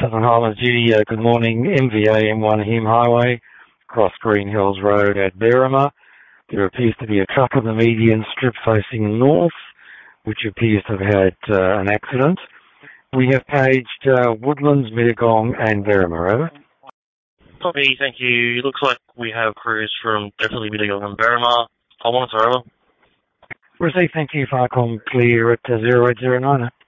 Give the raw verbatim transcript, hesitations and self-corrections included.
Southern Highlands Duty, uh, good morning. M V A M one Hume Highway, across Green Hills Road at Berrima. There appears to be a truck on the median strip facing north, which appears to have had uh, an accident. We have paged uh, Woodlands, Mittagong and Berrima, over. Copy, thank you. Looks like we have crews from definitely Mittagong and Berrima. I'll monitor, over. Receive, thank you. Farcom clear at uh, zero eight zero nine.